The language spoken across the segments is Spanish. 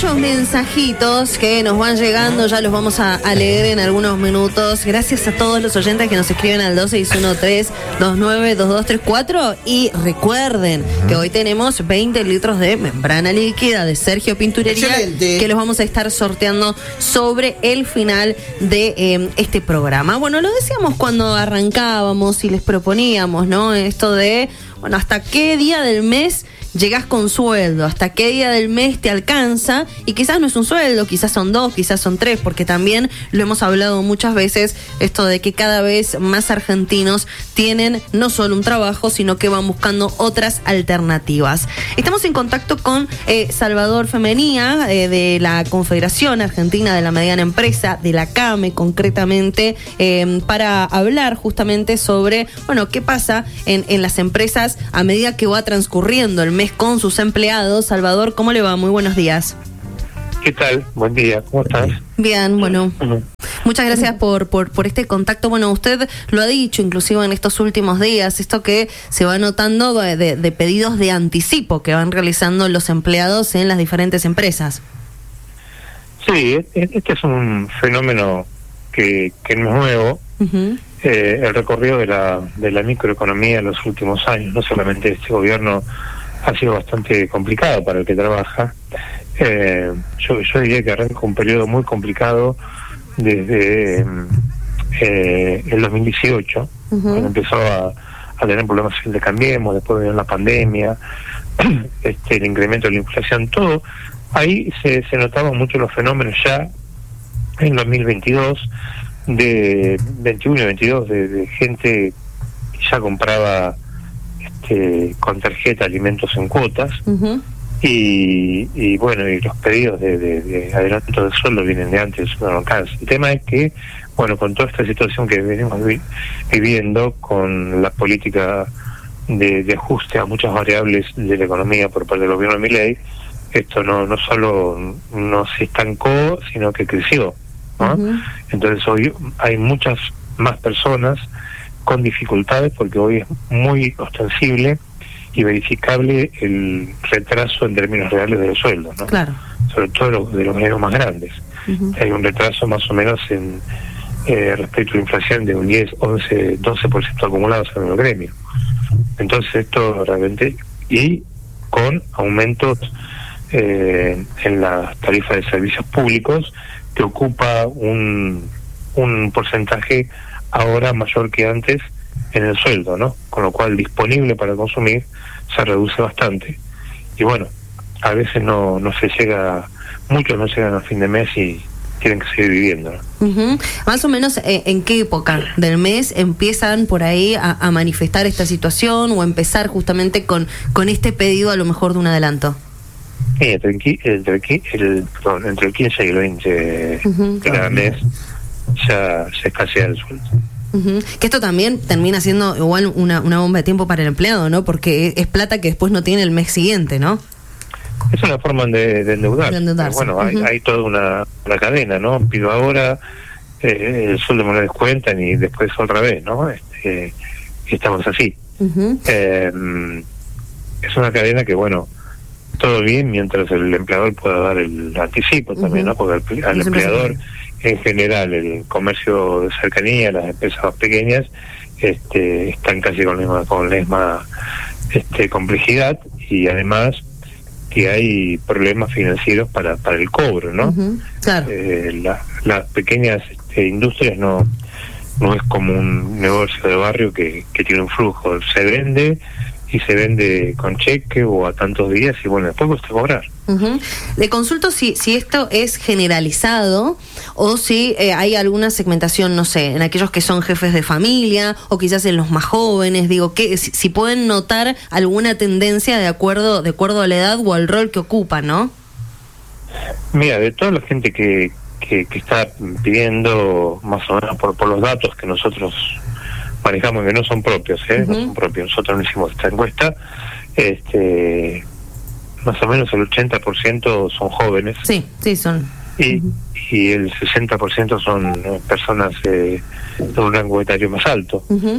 muchos mensajitos que nos van llegando, ya los vamos a leer en algunos minutos. Gracias a todos los oyentes que nos escriben al 2613-292234. Y recuerden que hoy tenemos 20 litros de membrana líquida de Sergio Pinturería. Excelente. Que los vamos a estar sorteando sobre el final de este programa. Bueno, lo decíamos cuando arrancábamos y les proponíamos, ¿no? Esto de, bueno, ¿hasta qué día del mes llegás con sueldo? ¿Hasta qué día del mes te alcanza? Y quizás no es un sueldo, quizás son 2, quizás son 3, porque también lo hemos hablado muchas veces, esto de que cada vez más argentinos tienen no solo un trabajo, sino que van buscando otras alternativas. Estamos en contacto con Salvador Femenía, de la Confederación Argentina de la Mediana Empresa, de la CAME concretamente, para hablar justamente sobre, bueno, qué pasa en las empresas a medida que va transcurriendo el mes con sus empleados. Salvador, ¿cómo le va? Muy buenos días. ¿Qué tal? Buen día, ¿cómo estás? Bien, bueno. Muchas gracias por este contacto. Bueno, usted lo ha dicho inclusive en estos últimos días, esto que se va notando de pedidos de anticipo que van realizando los empleados en las diferentes empresas. Sí, este es un fenómeno que no es nuevo. Uh-huh. El recorrido de la microeconomía en los últimos años, no solamente este gobierno, ha sido bastante complicado para el que trabaja. Yo diría que arranca un periodo muy complicado desde el 2018, uh-huh, cuando empezó a tener problemas de Cambiemos, después vino la pandemia, el incremento de la inflación, todo. Ahí se notaban mucho los fenómenos ya en 2022, de 21 y 22, de gente que ya compraba con tarjeta alimentos en cuotas. Uh-huh. Y bueno, y los pedidos de adelanto del sueldo vienen de antes, no alcanza. El tema es que, bueno, con toda esta situación que venimos viviendo, con la política de ajuste a muchas variables de la economía por parte del gobierno de Milei, esto no solo no se estancó, sino que creció, ¿no? Uh-huh. Entonces hoy hay muchas más personas con dificultades, porque hoy es muy ostensible y verificable el retraso en términos reales del sueldo, ¿no? Claro. Sobre todo de los gremios más grandes. Uh-huh. Hay un retraso más o menos en respecto a la inflación de un 10, 11, 12% acumulados en el gremio. Entonces esto realmente, y con aumentos en las tarifas de servicios públicos, que ocupa un porcentaje ahora mayor que antes en el sueldo, ¿no? Con lo cual disponible para consumir se reduce bastante. Y bueno, a veces no se llega, muchos no llegan a fin de mes y tienen que seguir viviendo, ¿no? Uh-huh. Más o menos, ¿en qué época del mes empiezan por ahí a manifestar esta situación o empezar justamente con este pedido a lo mejor de un adelanto? Sí, entre el 15 y el 20 uh-huh, de cada mes ya se escasea el sueldo. Uh-huh. Que esto también termina siendo igual una bomba de tiempo para el empleado, ¿no? Porque es plata que después no tiene el mes siguiente, ¿no? Es una forma de endeudarse. Bueno, uh-huh, hay toda una cadena, ¿no? Pido ahora, el sueldo me lo descuentan y después otra vez, ¿no? Estamos así. Uh-huh. Es una cadena que, bueno, todo bien mientras el empleador pueda dar el anticipo también, uh-huh, ¿no? Porque al empleador, en general, el comercio de cercanía, las empresas más pequeñas, están casi con la misma complejidad, y además que hay problemas financieros para el cobro, ¿no? Uh-huh, claro. Las pequeñas industrias no es como un negocio de barrio que tiene un flujo, se vende con cheque o a tantos días y bueno, después cuesta cobrar. Uh-huh. Le consulto si esto es generalizado o si hay alguna segmentación, no sé, en aquellos que son jefes de familia o quizás en los más jóvenes, digo, que si pueden notar alguna tendencia de acuerdo a la edad o al rol que ocupan, ¿no? Mira, de toda la gente que está pidiendo, más o menos por los datos que nosotros manejamos, que no son propios, uh-huh, no son propios, nosotros no hicimos esta encuesta, más o menos el 80% son jóvenes. Sí, son. Y el 60% son personas de un rango etario más alto. Uh-huh.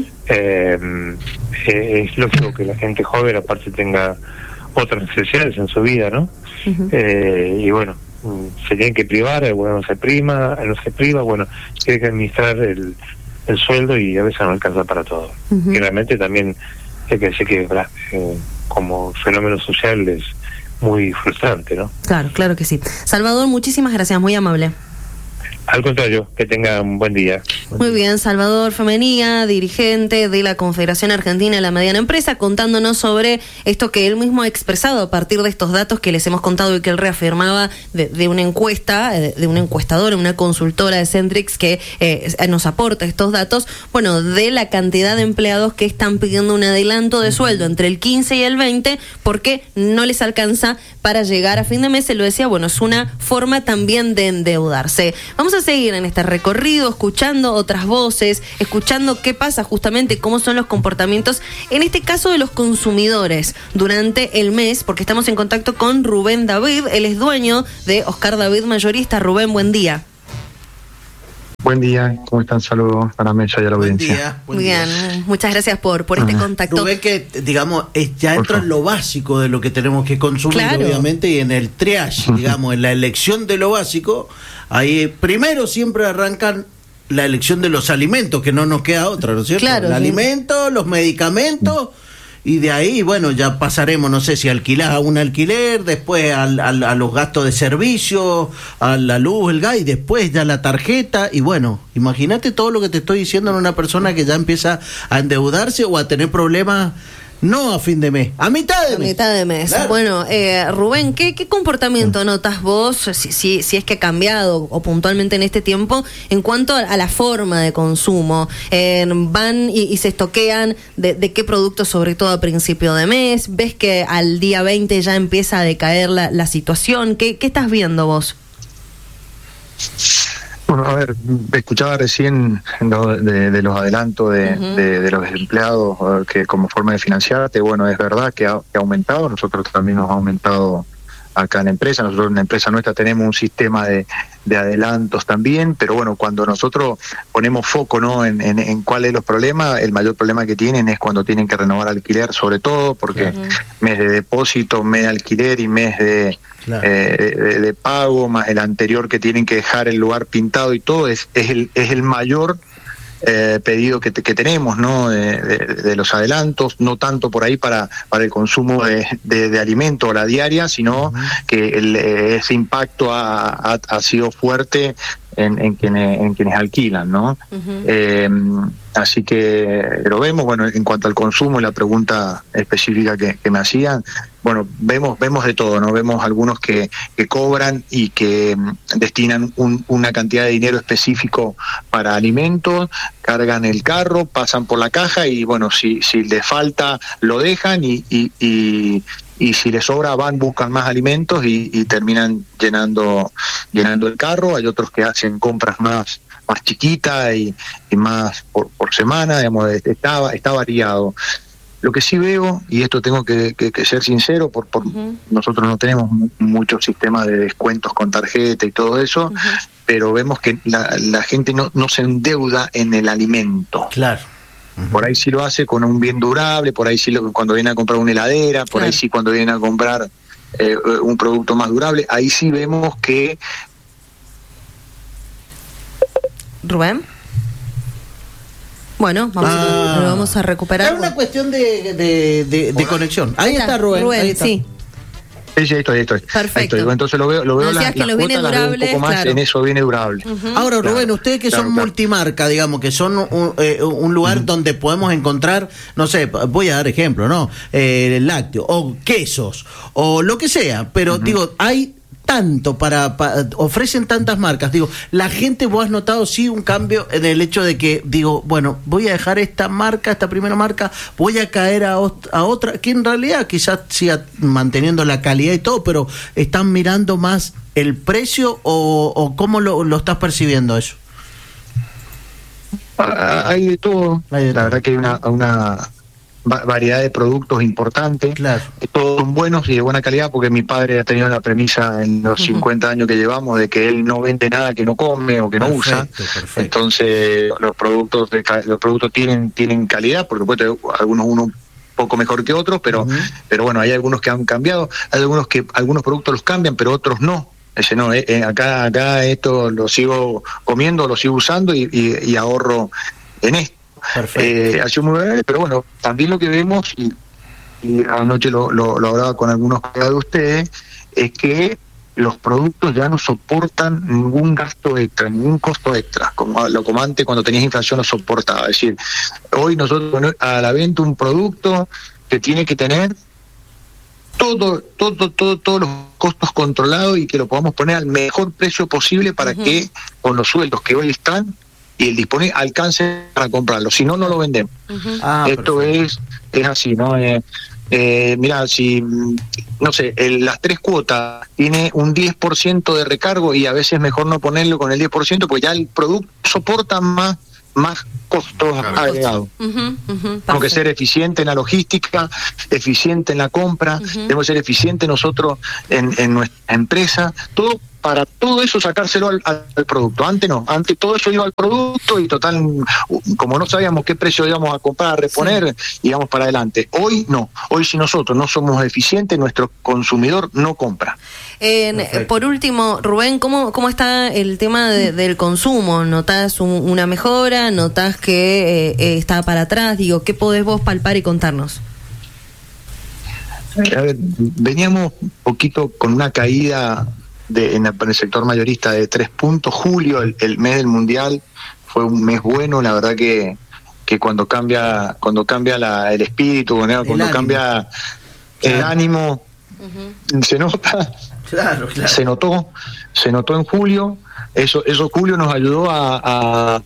Es lógico que la gente joven aparte tenga otras necesidades en su vida, ¿no? Uh-huh. Y bueno, se tienen que privar, algunos no se priva, bueno, tiene que administrar el sueldo y a veces no alcanza para todo. Y realmente también hay que decir que como fenómeno social es muy frustrante, ¿no? Claro que sí. Salvador, muchísimas gracias, muy amable. Al contrario, que tenga un buen día. Muy bien, Salvador Femenía, dirigente de la Confederación Argentina de la Mediana Empresa, contándonos sobre esto que él mismo ha expresado a partir de estos datos que les hemos contado y que él reafirmaba de una encuesta, de una encuestadora, una consultora de Centrix que nos aporta estos datos, bueno, de la cantidad de empleados que están pidiendo un adelanto de sueldo entre el 15 y el 20 porque no les alcanza para llegar a fin de mes. Se lo decía, bueno, es una forma también de endeudarse. Vamos a seguir en este recorrido, escuchando otras voces, escuchando qué pasa justamente, cómo son los comportamientos, en este caso de los consumidores, durante el mes, porque estamos en contacto con Rubén David, él es dueño de Oscar David Mayorista. Rubén, buen día. Buen día, ¿cómo están? Saludos para Mecha y a la audiencia. Muy bien, muchas gracias por este contacto. Rubén, que digamos, ya entra en lo básico de lo que tenemos que consumir, obviamente, y en el triage, digamos, en la elección de lo básico, ahí primero siempre arrancan la elección de los alimentos, que no nos queda otra, ¿no es cierto? Claro, el alimento, los medicamentos, y de ahí, bueno, ya pasaremos, no sé si alquilás a un alquiler, después a los gastos de servicio, a la luz, el gas, y después ya la tarjeta, y bueno, imagínate todo lo que te estoy diciendo en una persona que ya empieza a endeudarse o a tener problemas. No a fin de mes, a mitad de mes. A mitad de mes. Claro. Bueno, Rubén, ¿qué comportamiento notas vos, si es que ha cambiado o puntualmente en este tiempo, en cuanto a la forma de consumo? ¿Van y se estoquean de qué productos, sobre todo a principio de mes? ¿Ves que al día 20 ya empieza a decaer la situación? ¿Qué estás viendo vos? Bueno, a ver, escuchaba recién de los adelantos de los empleados que como forma de financiarte. Bueno, es verdad que ha aumentado, nosotros también nos ha aumentado acá en la empresa. Nosotros en la empresa nuestra tenemos un sistema de adelantos también, pero bueno, cuando nosotros ponemos foco, ¿no?, en cuáles los problemas, el mayor problema que tienen es cuando tienen que renovar alquiler, sobre todo, porque mes de depósito, mes de alquiler y mes de pago, más el anterior que tienen que dejar el lugar pintado y todo, es el mayor pedido que tenemos, ¿no?, de los adelantos, no tanto por ahí para el consumo de alimento a la diaria, sino que ese impacto ha sido fuerte en quienes alquilan, ¿no? Así que lo vemos. Bueno, en cuanto al consumo y la pregunta específica que me hacían, bueno, vemos de todo, ¿no? Vemos algunos que cobran y que destinan una cantidad de dinero específico para alimentos, cargan el carro, pasan por la caja y bueno, si les falta lo dejan y si les sobra van, buscan más alimentos y terminan llenando el carro. Hay otros que hacen compras más chiquitas y más por semana, digamos, está variado. Lo que sí veo, y esto tengo que ser sincero, nosotros no tenemos muchos sistemas de descuentos con tarjeta y todo eso, pero vemos que la gente no se endeuda en el alimento. Claro. Por ahí sí lo hace con un bien durable, por ahí sí cuando viene a comprar una heladera, por ahí sí cuando viene a comprar un producto más durable, ahí sí vemos que... Rubén. Bueno, vamos a recuperar. Es una cuestión de conexión. Ahí está Rubén. Ahí está. Sí. Sí, estoy. Perfecto. Entonces lo veo decías que los bienes durables, un poco más en eso, bienes durables. Ahora, Rubén, ustedes que son multimarca, digamos, que son un lugar donde podemos encontrar, no sé, voy a dar ejemplo, ¿no? Lácteos, o quesos, o lo que sea, pero digo, hay tanto ofrecen tantas marcas, digo, la gente, vos has notado sí un cambio en el hecho de que digo, bueno, voy a dejar esta primera marca, voy a caer a otra, que en realidad quizás siga manteniendo la calidad y todo, pero están mirando más el precio o cómo lo estás percibiendo eso. Hay de todo. La verdad que hay una variedad de productos importantes, claro. Todos son buenos y de buena calidad, porque mi padre ha tenido la premisa en los 50 años que llevamos de que él no vende nada que no come o que no usa. Perfecto. Entonces los productos tienen calidad, por supuesto algunos uno un poco mejor que otros, pero bueno, hay algunos que han cambiado, hay algunos productos los cambian, pero otros no. Dice, no, acá esto lo sigo comiendo, lo sigo usando y ahorro en esto. Ha sido muy bueno, pero bueno, también lo que vemos, y anoche lo hablaba con algunos de ustedes, es que los productos ya no soportan ningún gasto extra, ningún costo extra, como antes cuando tenías inflación lo soportaba. Es decir, hoy nosotros a la venta un producto que tiene que tener todos los costos controlados y que lo podamos poner al mejor precio posible para que con los sueldos que hoy están y el disponible alcance para comprarlo, si no, no lo vendemos. Esto es así, ¿no? Mira, si, no sé, las 3 cuotas tiene un 10% de recargo y a veces mejor no ponerlo con el 10%, porque ya el producto soporta más costos agregados. Tenemos que ser eficiente en la logística, eficiente en la compra, debemos ser eficientes nosotros en nuestra empresa, todo para todo eso sacárselo al producto. Antes no, antes todo eso iba al producto y total, como no sabíamos qué precio íbamos a comprar, a reponer, íbamos para adelante. Hoy no, hoy si nosotros no somos eficientes, nuestro consumidor no compra. Por último, Rubén, ¿cómo está el tema del consumo? ¿Notás una mejora? ¿Notás que está para atrás? Digo, ¿qué podés vos palpar y contarnos? A ver, veníamos un poquito con una caída en el sector mayorista de 3 puntos. Julio, el mes del Mundial, fue un mes bueno. La verdad que cuando cambia el espíritu, cuando cambia el ánimo, se nota. Claro. Se notó en julio. Eso julio nos ayudó a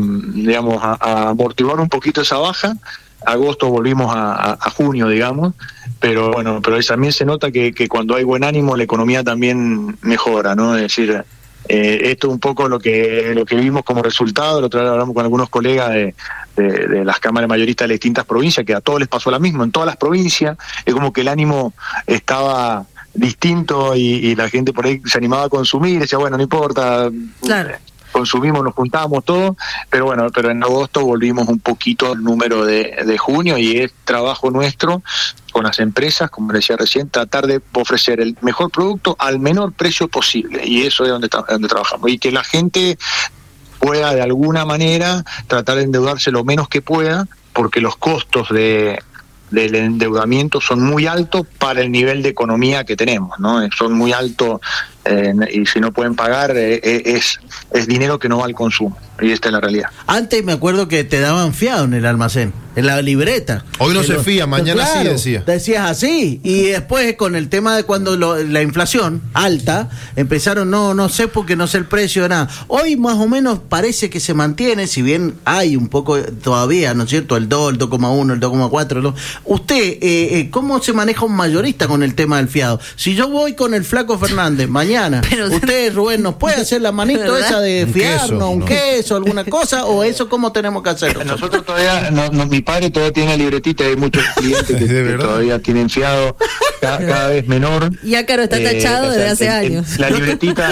amortiguar un poquito esa baja. Agosto volvimos a junio, digamos, pero bueno, pero también se nota que cuando hay buen ánimo la economía también mejora, ¿no? Es decir, esto es un poco lo que vimos como resultado. La otra vez hablamos con algunos colegas de las cámaras mayoristas de las distintas provincias, que a todos les pasó lo mismo, en todas las provincias, es como que el ánimo estaba distinto y la gente por ahí se animaba a consumir, decía, bueno, no importa, claro, consumimos, nos juntamos todo, pero en agosto volvimos un poquito al número de junio, y es trabajo nuestro con las empresas, como decía recién, tratar de ofrecer el mejor producto al menor precio posible, y eso es donde trabajamos, y que la gente pueda de alguna manera tratar de endeudarse lo menos que pueda, porque los costos del endeudamiento son muy altos para el nivel de economía que tenemos, ¿no? Son muy altos, y si no pueden pagar, es dinero que no va al consumo, y esta es la realidad. Antes me acuerdo que te daban fiado en el almacén, en la libreta. Hoy no se fía, mañana claro, sí decía. Decías así, y después con el tema de cuando la inflación alta, empezaron, no sé porque no sé el precio de nada. Hoy más o menos parece que se mantiene, si bien hay un poco todavía, ¿no es cierto? El 2, el 2,1, el 2,4. Usted, ¿cómo se maneja un mayorista con el tema del fiado? Si yo voy con el Flaco Fernández mañana, usted, Rubén, ¿nos puede hacer la manito ¿verdad? Esa de fiarnos, un queso, alguna cosa, o eso cómo tenemos que hacerlo? Nosotros todavía, mi padre todavía tiene la libretita, hay muchos clientes que todavía tienen fiado cada vez menor. Ya claro, está tachado desde hace años. La libretita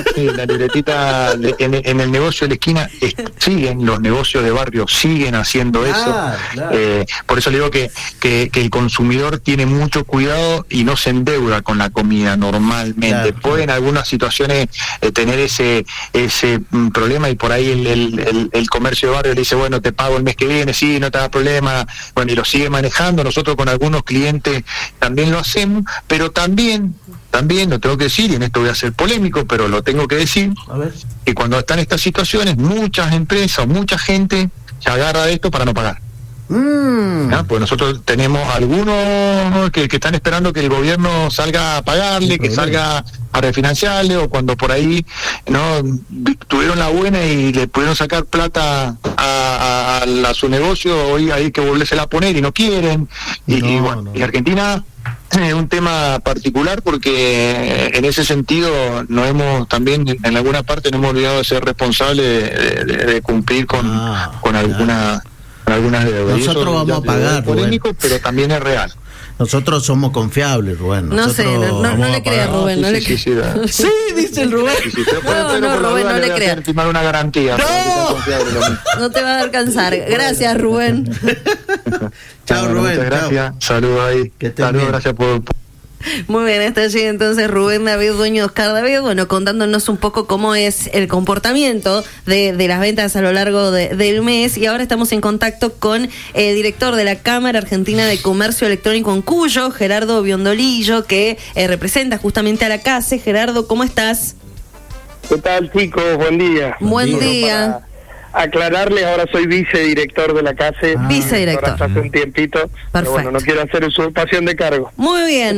en el negocio de la esquina siguen, los negocios de barrio siguen haciendo eso. Claro. Por eso le digo que el consumidor tiene mucho cuidado y no se endeuda con la comida normalmente. Claro. Puede en algunas situaciones tener ese problema, y por ahí el comercio de barrio le dice, bueno, te pago el mes que viene, sí, no te da problema, bueno, y lo sigue manejando. Nosotros con algunos clientes también lo hacemos, pero también lo tengo que decir, y en esto voy a ser polémico, pero lo tengo que decir, que cuando están estas situaciones, muchas empresas, mucha gente se agarra de esto para no pagar. Pues nosotros tenemos algunos que están esperando que el gobierno salga a pagarle, que salga a refinanciarle, o cuando por ahí tuvieron la buena y le pudieron sacar plata a su negocio, hoy hay que volvérsela a poner y no quieren. Y Argentina es un tema particular, porque en ese sentido nos hemos también en alguna parte nos hemos olvidado de ser responsables de cumplir con algunas deudas. Nosotros vamos a pagar, polémico, pero también es real. Nosotros somos confiables, Rubén. No sé, no le creas, Rubén, no le creas. Sí, dice el Rubén. No, Rubén, no le creas. Firmar una garantía. No te va a alcanzar. Gracias, Rubén. Chao, Rubén. Muchas gracias. Saludos ahí. Saludos, gracias por Muy bien, está allí entonces Rubén David, dueño de Oscar David, bueno, contándonos un poco cómo es el comportamiento de las ventas a lo largo del mes. Y ahora estamos en contacto con el director de la Cámara Argentina de Comercio Electrónico en Cuyo, Gerardo Biondolillo, que representa justamente a la CACE. Gerardo, ¿cómo estás? ¿Qué tal, chicos? Buen día. Buen día. Aclararles, ahora soy vicedirector de la CACE. Vicedirector. Hasta hace un tiempito. Perfecto. Pero bueno, no quiero hacer usurpación de cargo. Muy bien,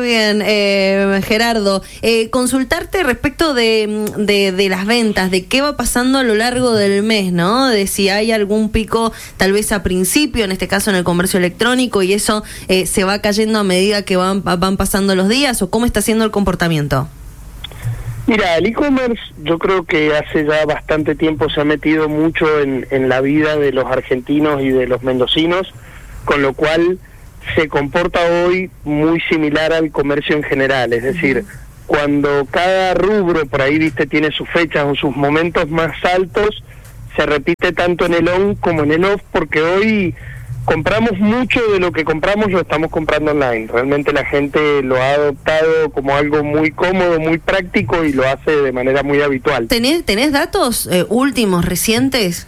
Gerardo. Consultarte respecto de las ventas, de qué va pasando a lo largo del mes, ¿no? De si hay algún pico, tal vez a principio, en este caso en el comercio electrónico, y eso se va cayendo a medida que van pasando los días, o cómo está siendo el comportamiento. Mira, el e-commerce yo creo que hace ya bastante tiempo se ha metido mucho en la vida de los argentinos y de los mendocinos, con lo cual se comporta hoy muy similar al comercio en general. Es decir, cuando cada rubro por ahí, viste, tiene sus fechas o sus momentos más altos, se repite tanto en el on como en el off, porque hoy compramos mucho de lo que compramos, lo estamos comprando online. Realmente la gente lo ha adoptado como algo muy cómodo, muy práctico, y lo hace de manera muy habitual. ¿Tenés datos últimos, recientes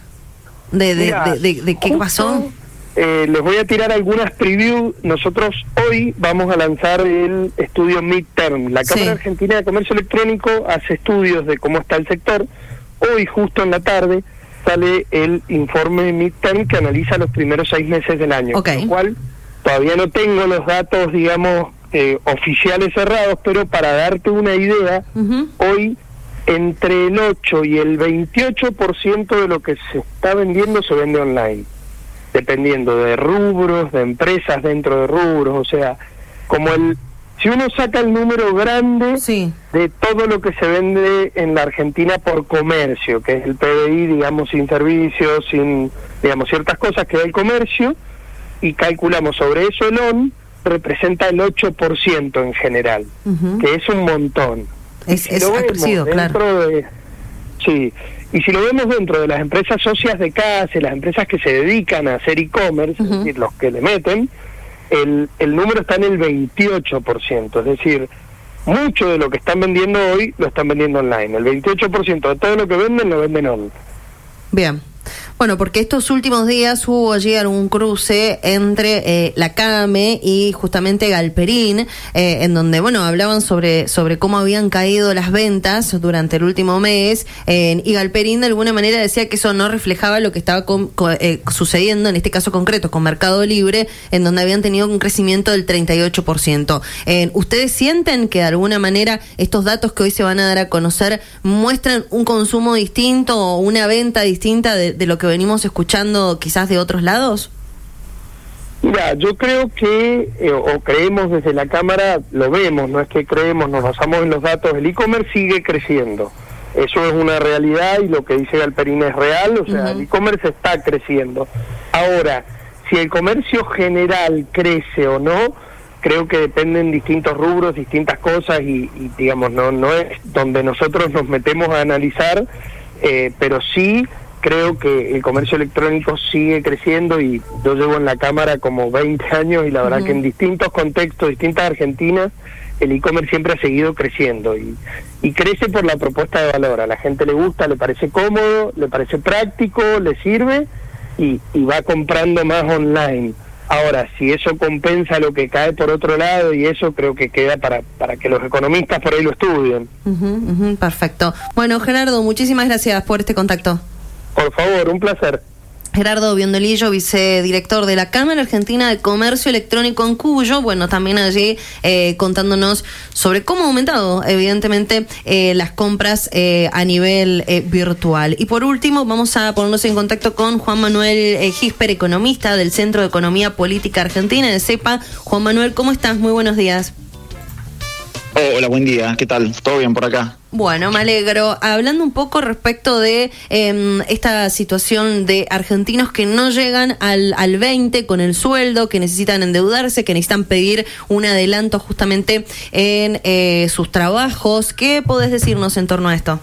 de qué pasó? Les voy a tirar algunas previews. Nosotros hoy vamos a lanzar el estudio Midterm. La Cámara Argentina de Comercio Electrónico hace estudios de cómo está el sector. Hoy, justo en la tarde, sale el informe Midterm que analiza los primeros 6 meses del año. Okay. Con lo cual, todavía no tengo los datos, digamos, oficiales cerrados, pero para darte una idea, hoy entre el 8 y el 28% de lo que se está vendiendo se vende online, dependiendo de rubros, de empresas dentro de rubros. O sea, como si uno saca el número grande de todo lo que se vende en la Argentina por comercio, que es el PBI, digamos, sin servicios, sin, digamos, ciertas cosas que da el comercio, y calculamos sobre eso, el ON representa el 8% en general, que es un montón. Es parecido, claro. Sí, y si lo vemos dentro de las empresas socias de CACE, las empresas que se dedican a hacer e-commerce, es decir, los que le meten, el número está en el 28%, es decir, mucho de lo que están vendiendo hoy lo están vendiendo online. El 28% de todo lo que venden lo venden online. Bien. Bueno, porque estos últimos días hubo allí algún cruce entre la CAME y justamente Galperín, en donde, bueno, hablaban sobre cómo habían caído las ventas durante el último mes, y Galperín de alguna manera decía que eso no reflejaba lo que estaba sucediendo, en este caso concreto, con Mercado Libre, en donde habían tenido un crecimiento del 38%. ¿Ustedes sienten que de alguna manera estos datos que hoy se van a dar a conocer muestran un consumo distinto o una venta distinta de lo que venimos escuchando quizás de otros lados? Mira, yo creo que, o creemos desde la Cámara, lo vemos, no es que creemos, nos basamos en los datos, el e-commerce sigue creciendo. Eso es una realidad, y lo que dice Galperín es real, o sea, el e-commerce está creciendo. Ahora, si el comercio general crece o no, creo que dependen distintos rubros, distintas cosas, y digamos, no es donde nosotros nos metemos a analizar, pero sí creo que el comercio electrónico sigue creciendo, y yo llevo en la Cámara como 20 años, y la verdad que en distintos contextos, distintas Argentinas, el e-commerce siempre ha seguido creciendo, y crece por la propuesta de valor. A la gente le gusta, le parece cómodo, le parece práctico, le sirve, y va comprando más online. Ahora, si eso compensa lo que cae por otro lado, y eso creo que queda para que los economistas por ahí lo estudien. Perfecto. Bueno, Gerardo, muchísimas gracias por este contacto. Por favor, un placer. Gerardo Biondolillo, vicedirector de la Cámara Argentina de Comercio Electrónico en Cuyo, bueno, también allí contándonos sobre cómo ha aumentado, evidentemente, las compras a nivel virtual. Y por último, vamos a ponernos en contacto con Juan Manuel Gisper, economista del Centro de Economía Política Argentina, de CEPA. Juan Manuel, ¿cómo estás? Muy buenos días. Hola, buen día. ¿Qué tal? ¿Todo bien por acá? Bueno, me alegro. Hablando un poco respecto de esta situación de argentinos que no llegan al 20 con el sueldo, que necesitan endeudarse, que necesitan pedir un adelanto justamente en sus trabajos. ¿Qué podés decirnos en torno a esto?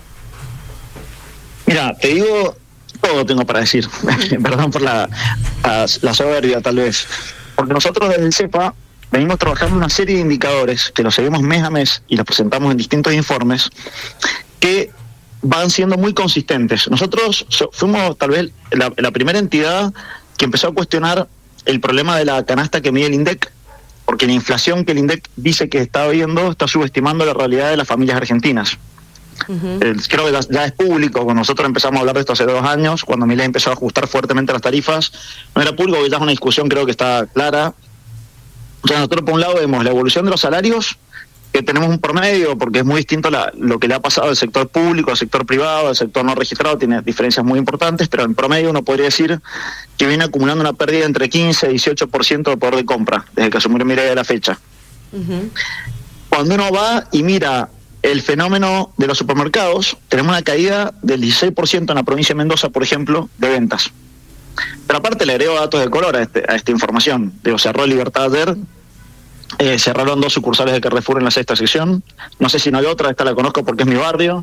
Mira, te digo, todo tengo para decir. Perdón por la soberbia, tal vez. Porque nosotros desde el CEPA venimos trabajando una serie de indicadores que los seguimos mes a mes y los presentamos en distintos informes que van siendo muy consistentes. Nosotros fuimos tal vez la primera entidad que empezó a cuestionar el problema de la canasta que mide el INDEC, porque la inflación que el INDEC dice que está viendo está subestimando la realidad de las familias argentinas. Creo que ya es público, cuando nosotros empezamos a hablar de esto hace 2 años, cuando Milei empezó a ajustar fuertemente las tarifas, no era público, ya es una discusión creo que está clara. O sea, nosotros por un lado vemos la evolución de los salarios, que tenemos un promedio, porque es muy distinto lo que le ha pasado al sector público, al sector privado, al sector no registrado, tiene diferencias muy importantes, pero en promedio uno podría decir que viene acumulando una pérdida entre 15 y 18% de poder de compra, desde que asumió Milei a la fecha. Cuando uno va y mira el fenómeno de los supermercados, tenemos una caída del 16% en la provincia de Mendoza, por ejemplo, de ventas. Pero aparte le agrego datos de color a esta información. Cerró Libertad ayer, cerraron 2 sucursales de Carrefour en la 6ª sección. No sé si no hay otra, esta la conozco porque es mi barrio.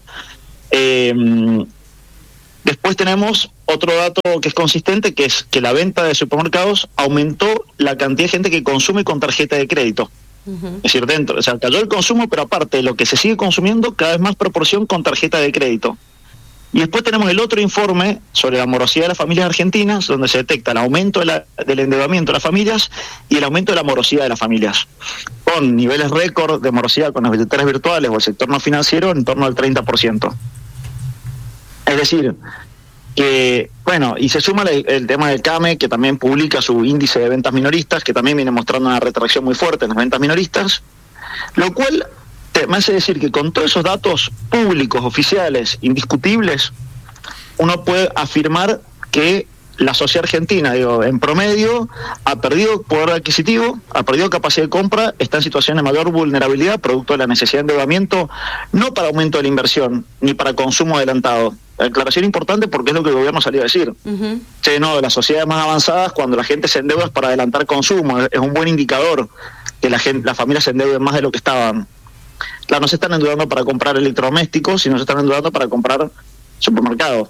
Después tenemos otro dato que es consistente, que es que la venta de supermercados aumentó la cantidad de gente que consume con tarjeta de crédito. Es decir, cayó el consumo, pero aparte de lo que se sigue consumiendo, cada vez más proporción con tarjeta de crédito. Y después tenemos el otro informe sobre la morosidad de las familias argentinas, donde se detecta el aumento del endeudamiento de las familias y el aumento de la morosidad de las familias, con niveles récord de morosidad con las billeteras virtuales o el sector no financiero en torno al 30%. Es decir, que, bueno, y se suma el tema del CAME, que también publica su índice de ventas minoristas, que también viene mostrando una retracción muy fuerte en las ventas minoristas, lo cual me hace decir que con todos esos datos públicos, oficiales, indiscutibles, uno puede afirmar que la sociedad argentina, en promedio, ha perdido poder adquisitivo, ha perdido capacidad de compra, está en situación de mayor vulnerabilidad, producto de la necesidad de endeudamiento, no para aumento de la inversión, ni para consumo adelantado. La declaración importante porque es lo que el gobierno salió a decir. Las sociedades más avanzadas, cuando la gente se endeuda es para adelantar consumo, es un buen indicador que las familias se endeuden más de lo que estaban. Claro, no se están endeudando para comprar electrodomésticos, sino se están endeudando para comprar supermercados.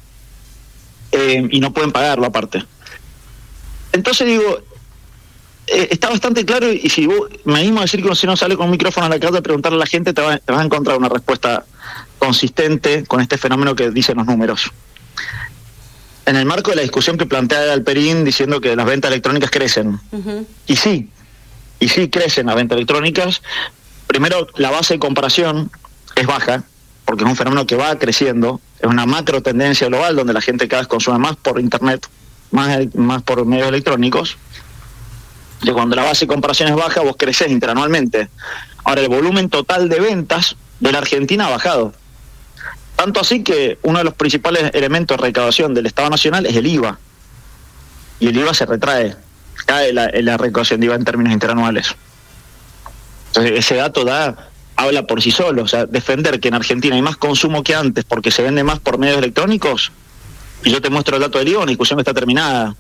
Y no pueden pagarlo aparte. Entonces está bastante claro, y si vos me animo a decir que si no sale con un micrófono a la calle a preguntarle a la gente, te vas a encontrar una respuesta consistente con este fenómeno que dicen los números. En el marco de la discusión que plantea Alperín diciendo que las ventas electrónicas crecen, y sí crecen las ventas electrónicas. Primero, la base de comparación es baja, porque es un fenómeno que va creciendo, es una macro tendencia global donde la gente cada vez consume más por internet, más por medios electrónicos. Y cuando la base de comparación es baja, vos crecés interanualmente. Ahora, el volumen total de ventas de la Argentina ha bajado. Tanto así que uno de los principales elementos de recaudación del Estado Nacional es el IVA. Y el IVA se retrae, cae la recaudación de IVA en términos interanuales. Entonces, ese dato habla por sí solo. O sea, defender que en Argentina hay más consumo que antes porque se vende más por medios electrónicos, y yo te muestro el dato del IVA, una discusión que está terminada.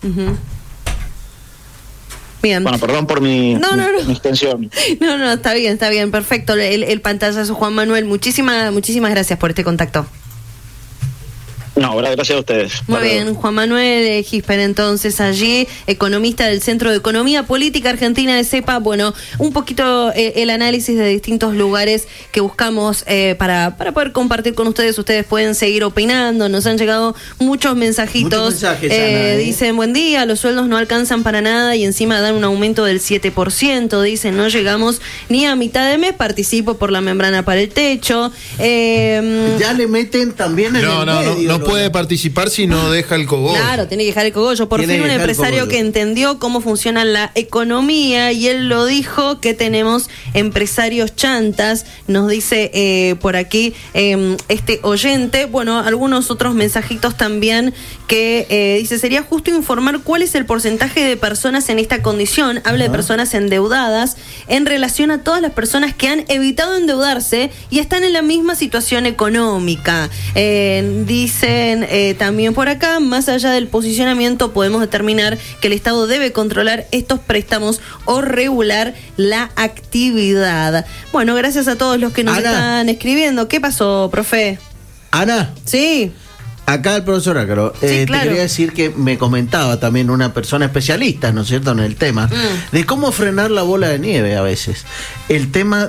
Bien. Bueno, perdón por mi extensión. No, está bien, perfecto. El pantallazo, Juan Manuel. Muchísimas gracias por este contacto. No, gracias a ustedes. Muy bien, Juan Manuel Gisper, entonces allí, economista del Centro de Economía Política Argentina de CEPA. Bueno, un poquito el análisis de distintos lugares que buscamos para poder compartir con ustedes. Ustedes pueden seguir opinando, nos han llegado muchos mensajitos. Muchos mensajes, Ana, Dicen, buen día, los sueldos no alcanzan para nada y encima dan un aumento del 7%. Dicen, no llegamos ni a mitad de mes, participo por la membrana para el techo. Ya le meten también en el medio. No puede participar si no deja el cogollo. Claro, tiene que dejar el cogollo. Por fin un empresario que entendió cómo funciona la economía, y él lo dijo, que tenemos empresarios chantas, nos dice por aquí este oyente. Bueno, algunos otros mensajitos también que dice, sería justo informar cuál es el porcentaje de personas en esta condición, habla de personas endeudadas, en relación a todas las personas que han evitado endeudarse y están en la misma situación económica. Dicen también por acá, más allá del posicionamiento, podemos determinar que el Estado debe controlar estos préstamos o regular la actividad. Bueno, gracias a todos los que nos están escribiendo. ¿Qué pasó, profe? Ana. Sí. Acá el profesor Ácaro, Sí, claro. te quería decir que me comentaba también una persona especialista, ¿no es cierto?, en el tema, de cómo frenar la bola de nieve a veces. El tema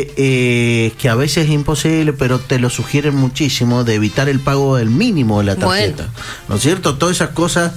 de que a veces es imposible, pero te lo sugieren muchísimo, de evitar el pago del mínimo de la tarjeta. ¿No es cierto? Todas esas cosas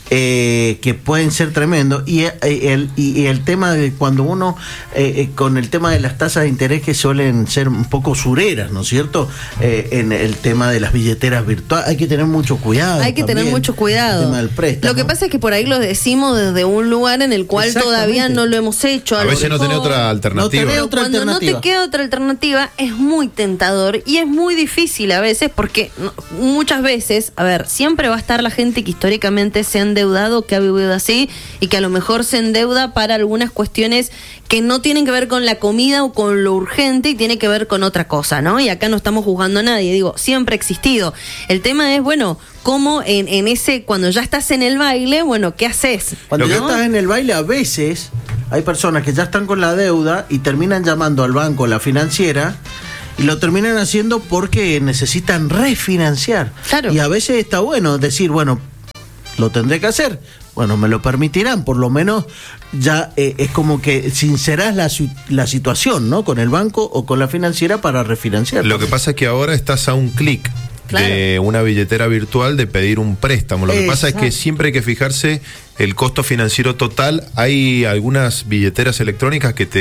que pueden ser tremendos. Y el tema de cuando uno, con el tema de las tasas de interés que suelen ser un poco usureras, ¿no es cierto? En el tema de las billeteras virtuales, hay que tener mucho cuidado. Hay que tener mucho cuidado. El tema del préstamo. Lo que pasa es que por ahí lo decimos desde un lugar en el cual todavía no lo hemos hecho. A veces no tenés otra alternativa. Cuando no te queda otra alternativa, es muy tentador y es muy difícil a veces, porque muchas veces, a ver, siempre va a estar la gente que históricamente se ha endeudado, que ha vivido así y que a lo mejor se endeuda para algunas cuestiones que no tienen que ver con la comida o con lo urgente y tiene que ver con otra cosa, ¿no? Y acá no estamos juzgando a nadie, digo, siempre ha existido. El tema es, bueno, cómo en ese, cuando ya estás en el baile, bueno, ¿qué haces? Cuando ya estás en el baile, a veces hay personas que ya están con la deuda y terminan llamando al banco, la financiera, y lo terminan haciendo porque necesitan refinanciar. Claro. Y a veces está bueno decir, bueno, lo tendré que hacer. Bueno, me lo permitirán, por lo menos ya es como que sincerás la situación, ¿no? Con el banco o con la financiera para refinanciar. Lo que pasa es que ahora estás a un clic de una billetera virtual de pedir un préstamo. Lo que pasa es que siempre hay que fijarse el costo financiero total. Hay algunas billeteras electrónicas que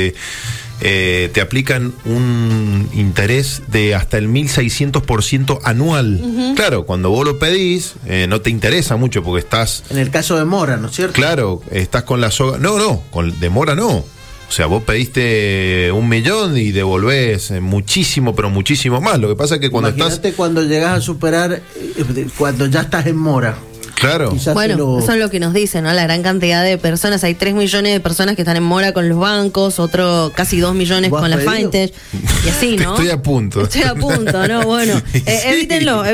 te aplican un interés de hasta el 1.600% anual. Claro, cuando vos lo pedís, no te interesa mucho porque estás... En el caso de mora, ¿no es cierto? Claro, estás con la soga... No, con de mora no. O sea, vos pediste 1 millón y devolvés muchísimo, pero muchísimo más. Lo que pasa es que cuando Imagínate cuando llegas a superar, cuando ya estás en mora. Claro. Bueno, eso es lo que nos dicen, ¿no? La gran cantidad de personas. Hay 3 millones de personas que están en mora con los bancos, casi 2 millones con la Fintech. Y así, ¿no? Estoy a punto, ¿no? Bueno, evítenlo,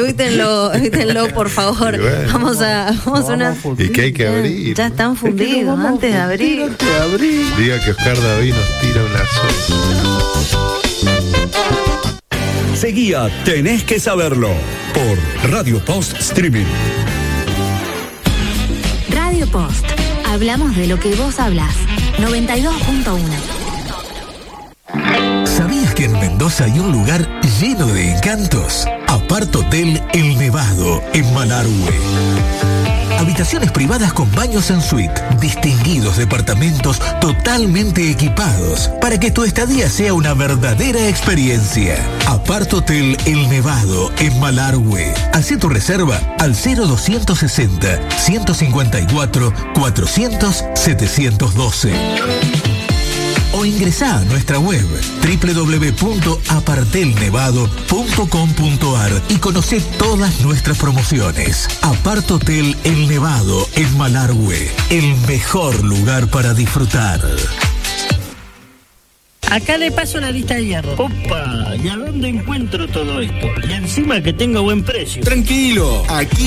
por favor. Bueno, vamos a una... Y que hay que abrir. Ya están fundidos antes de abrir. Diga que Oscar David nos tira una sola. Seguí a Tenés que Saberlo por Radio Post Streaming. Radio Post. Hablamos de lo que vos hablás. 92.1. ¿Sabías que en Mendoza hay un lugar lleno de encantos? Apart Hotel El Nevado, en Malargüe. Habitaciones privadas con baños en suite, distinguidos departamentos totalmente equipados para que tu estadía sea una verdadera experiencia. Apart Hotel El Nevado en Malargüe. Hacé tu reserva al 0260 154 400 712. O ingresá a nuestra web www.apartelnevado.com.ar y conocé todas nuestras promociones. Apart Hotel El Nevado en Malargüe, el mejor lugar para disfrutar. Acá le paso la lista de hierro. Opa, ¿y a dónde encuentro todo esto? Y encima que tengo buen precio. Tranquilo, aquí